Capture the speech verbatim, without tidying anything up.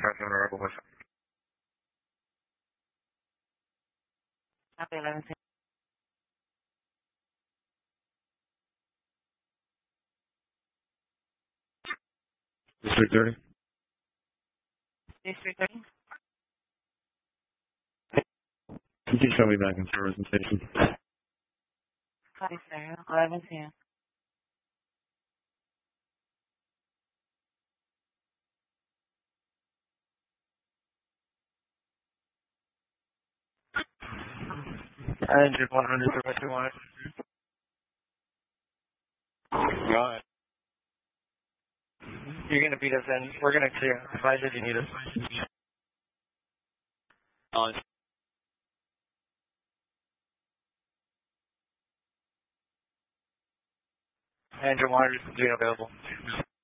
Franklin Rebel with Copy eleven ten. District thirty. District thirty. Can you show me back in service and station? Copy, sir. eleven ten. Engine one hundred two one. Right. You're going to beat us in. We're going to clear. Advise if you need us. On. Engine one hundred is available.